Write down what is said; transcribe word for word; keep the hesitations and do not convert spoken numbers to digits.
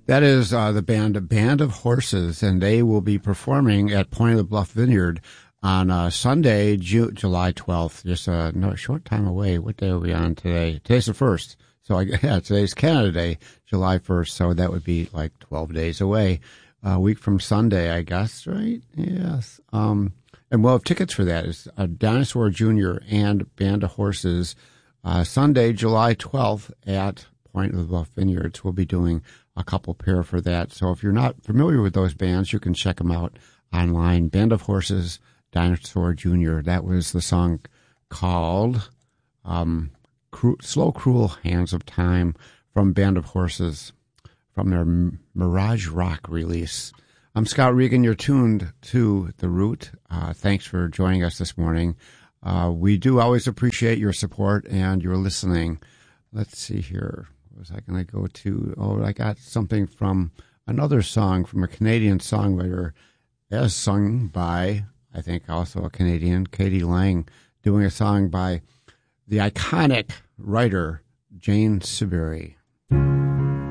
That is uh, the band Band of Horses, and they will be performing at Point of the Bluff Vineyard on uh, Sunday, Ju- July twelfth, just a no, short time away. What day are we on today? Today's the first. So, I, yeah, today's Canada Day, July first, so that would be like twelve days away. A week from Sunday, I guess, right? Yes. Um, and we'll have tickets for that. It's uh, Dinosaur Junior and Band of Horses, uh, Sunday, July twelfth at Point of the Bluff Vineyards. We'll be doing a couple pair for that. So if you're not familiar with those bands, you can check them out online. Band of Horses, Dinosaur Junior That was the song called um, Cru- Slow, Cruel Hands of Time from Band of Horses from their Mirage Rock release. I'm Scott Regan. You're tuned to The Root. Uh, thanks for joining us this morning. Uh, we do always appreciate your support and your listening. Let's see here. What was I going to go to? Oh, I got something from another song from a Canadian songwriter as sung by, I think, also a Canadian, Katie Lang, doing a song by the iconic writer Jane Siberry.